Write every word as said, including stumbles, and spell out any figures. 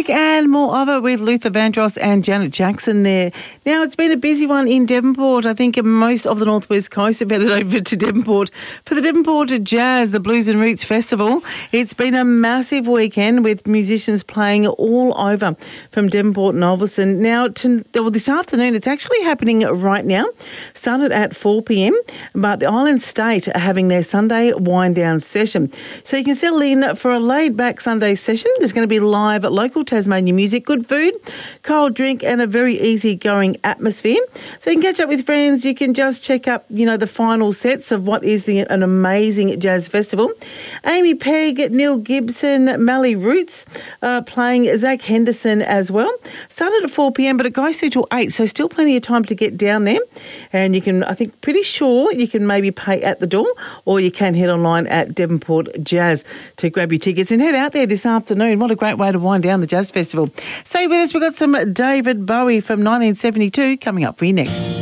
music and more of it with Luther Vandross and Janet Jackson there. Now, it's been a busy one in Devonport. I think most of the Northwest Coast have headed over to Devonport for the Devonport Jazz, the Blues and Roots Festival. It's been a massive weekend with musicians playing all over from Devonport and Ulverstone. Now, to, well, this afternoon, it's actually happening right now. Started at four p.m, but the Island State are having their Sunday wind-down session. So you can settle in for a laid-back Sunday session. There's going to be live local Tasmanian music, good food, cold drink and a very easy-going atmosphere. So you can catch up with friends. You can just check up, you know, the final sets of what is the, an amazing jazz festival. Amy Pegg, Neil Gibson, Mally Roots uh, playing, Zach Henderson as well. Started at four p.m, but it goes through till eight, so still plenty of time to get down there. And you can, I think, pretty sure you can maybe pay at the door, or you can head online at Devonport Jazz to grab your tickets and head out there this afternoon. What a great way to wind down the Jazz Festival. Stay with us. We've got some David Bowie from nineteen seventy-two coming up for you next.